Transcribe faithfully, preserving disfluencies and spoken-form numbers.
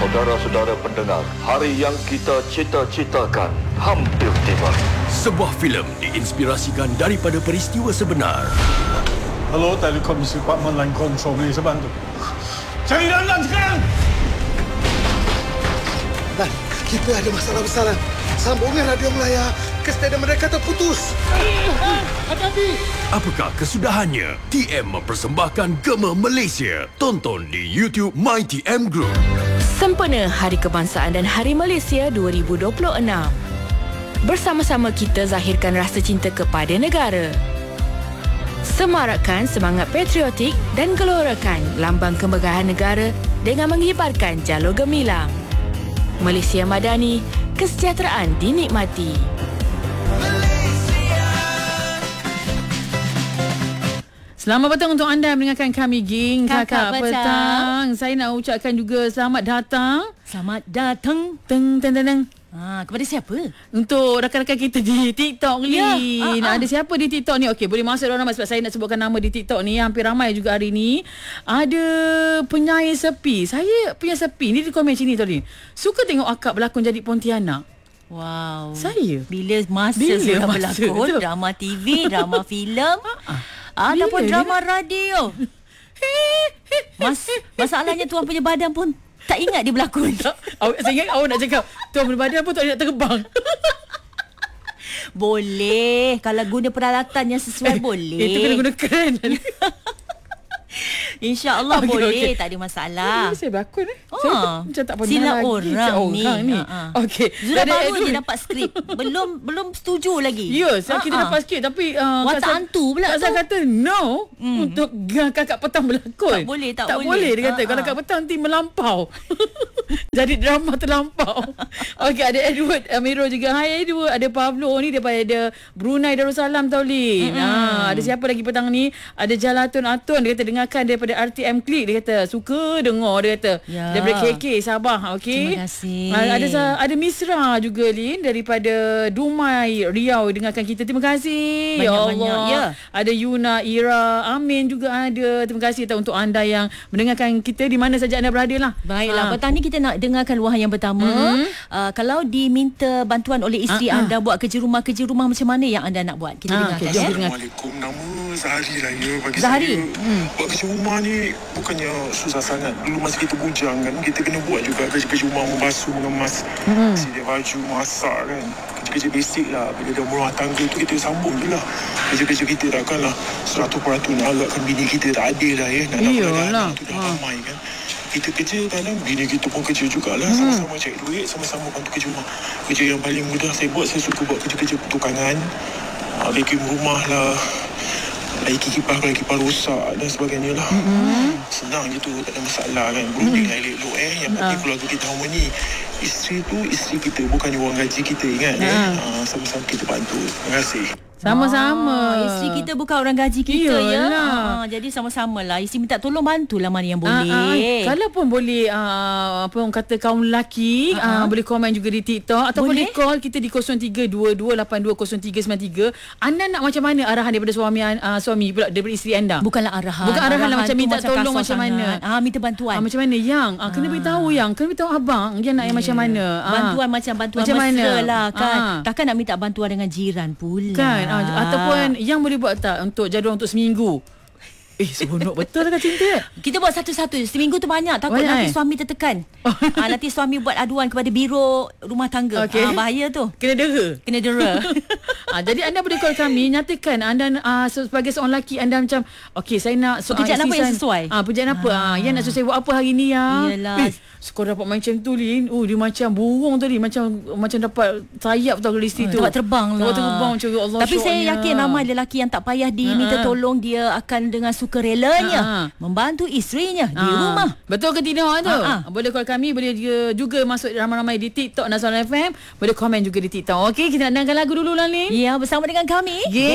Saudara-saudara pendengar, hari yang kita cita-citakan hampir tiba. Sebuah filem diinspirasikan daripada peristiwa sebenar. Hello, Telekomisi Department Line Control, boleh saya bantu? Cari Landan sekarang! Dan kita ada masalah besar. Sambungan radio Melaya ke stadium mereka terputus. Hati-hati! Apakah kesudahannya? T M mempersembahkan Gema Malaysia. Tonton di YouTube My T M Group. Sempena Hari Kebangsaan dan Hari Malaysia dua ribu dua puluh enam. Bersama-sama kita zahirkan rasa cinta kepada negara. Semarakkan semangat patriotik dan gelorakan lambang kemegahan negara dengan mengibarkan jalur gemilang. Malaysia Madani, kesejahteraan dinikmati. Selamat petang untuk anda mendengarkan kami, geng Kakak Kakak petang. petang. Saya nak ucapkan juga selamat datang. Selamat datang. Teng teng teng teng. Ha, kepada siapa? Untuk rakan-rakan kita di TikTok ni. Ya, ah, ah. Ada siapa di TikTok ni? Okey, boleh masuk dalam nama sebab saya nak sebutkan nama di TikTok ni. Hampir ramai juga hari ni. Ada penyair sepi. Saya punya sepi ni di komen sini tadi. Suka tengok akak berlakon jadi Pontianak. Wow. Saya? Bila masa Bila sudah masa berlakon tu? drama T V, drama filem, Ah, ataupun bila drama radio. Mas, masalahnya tuan punya badan pun tak ingat dia berlakon. Awak, saya ingat awak nak cakap tuan berbadan pun tak nak terbang. Boleh. Kalau guna peralatan yang sesuai boleh. Itu kena guna keren. InsyaAllah Okey, boleh. okey. Tak ada masalah. Ini saya berlakon eh. Ah, Saya macam tak pernah silap lagi. orang Silap ni. orang ni. Ha-ha. Okey. Sudah Ada baru Edward. je dapat skrip. Belum belum setuju lagi. Ya, saya kita Ha-ha. dapat sikit tapi uh, Watak Kak Sal- hantu pula Kak Sal tu. kata no Hmm. untuk kakak petang berlakon. Tak boleh, tak tak boleh. boleh. Dia kata Ha-ha. kalau kak petang nanti melampau. Jadi drama terlampau. Okey, ada Edward Amirul juga. Hai Edward. Ada Pablo ni daripada Brunei Darussalam tau Lin. Mm-hmm. Ha, ada siapa lagi petang ni? Ada Jalatun Atun. Dia kata dengarkan daripada R T M Click. Dia kata suka dengar. Dia kata Ya. daripada K K Sabah. Okey. Terima kasih. Ha, ada sa- ada Misra juga Lin daripada Dumai Riau dengarkan kita. Terima kasih. Banyak-banyak, ya. Ada Yuna, Ira, Amin juga ada. Terima kasih tahu untuk anda yang mendengarkan kita di mana saja anda berada lah. Baiklah, Ha. petang ni kita nak dengarkan luahan yang pertama. Mhm. Uh, kalau diminta bantuan oleh isteri Ah, ah. anda buat kerja rumah, kerja rumah macam mana yang anda nak buat? Kita Ah, dengarkan okey, jom ya. kita dengar. Assalamualaikum. Nama Zahari Raya bagi Zahari? saya. Hmm. Buat kerja rumah ni bukannya susah sangat. Dulu masa kita bujang kan, kita kena buat juga kerja-kerja rumah, membasuh, mengemas, Hmm. sedia baju, masak kan. Kerja-kerja basic lah. Bila dah rumah tangga tu kita sambung je lah. Kerja-kerja kita takkanlah seratus peratus nak agakkan bini kita. Tak adil lah ya. Nak nak Iyalah. anak tu dah Ha. ramai kan. Kita kerja kadang bini kita pun kerja jugalah. Hmm. Sama-sama cari duit, sama-sama bantu kerja rumah. Kerja yang paling mudah saya buat, saya suka buat kerja-kerja pertukangan. Uh, vacuum rumah lah, laiki kipas kalau kipas rosak dan sebagainya lah. Mm-hmm. Senang je tu, tak ada masalah kan. Berunding lah elok-elok eh. Yang penting keluarga kita harmoni. Isteri tu isteri kita, bukannya orang gaji kita, ingat eh. Uh, sama-sama kita bantu. Terima kasih. Sama-sama. Ah, isteri kita bukan orang gaji kita. Iyalah. Ya. Ah, jadi sama-sama lah. Isteri minta tolong, bantulah mana yang Ah, boleh. ah, kalau pun boleh uh, apa orang kata kaum lelaki uh, boleh komen juga di TikTok ataupun Boleh. boleh call kita di kosong tiga dua dua lapan dua kosong tiga sembilan tiga. Anda nak macam mana arahan daripada suami uh, suami pula daripada isteri anda? Bukanlah arahan. Bukan arahan lah, macam tu minta tolong kasar macam mana. sangat. Ah, minta bantuan. Ah, macam mana yang ah, kena beritahu yang kena beritahu abang yang nak yang macam mana. Ah. Bantuan macam bantuan Macam mesra mana? lah kan. Ah. Takkan nak minta bantuan dengan jiran pula. Kan ah, ataupun yang boleh buat tak untuk jadual untuk seminggu. Eh, seronok betul lah cinta. Kita buat satu-satu. Seminggu tu banyak. Takut Banyak, nanti eh? suami tertekan. ha, nanti suami buat aduan kepada biro rumah tangga. Okey. Ha, bahaya tu. Kena dera. Kena dera. Ah, jadi anda boleh call kami, nyatakan anda uh, sebagai seorang lelaki anda macam okey saya nak so, Pekerjaan ah, apa yang isteri sesuai? Ah, pekerjaan apa? Ah, yang nak suruh saya buat apa hari ni ya? Yelah. Eh, kau dapat macam tu Lin. Oh, dia macam burung tadi, macam macam dapat sayap tau kalau isteri tu. Dapat terbang lah. Dapat terbang macam ya Allah. Tapi saya syoknya. yakin ramai lelaki yang tak payah diminta Ha-ha. tolong. Dia akan dengan sukarelanya Ha-ha. membantu isterinya di Ah, rumah. betul ke tidak tu? Ah, ah. Boleh call kami, boleh juga, juga masuk ramai-ramai di TikTok Nasional F M, boleh komen juga di TikTok. Okey, kita nak dengarkan lagu dulu lah Lin. Ya, bersama dengan kami. Yeah.